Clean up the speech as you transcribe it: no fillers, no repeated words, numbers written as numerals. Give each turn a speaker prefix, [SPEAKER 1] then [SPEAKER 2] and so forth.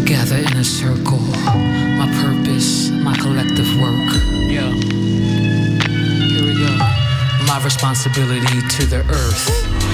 [SPEAKER 1] gather in a circle. My purpose, my collective work. Yeah. Here we go. My responsibility to the earth.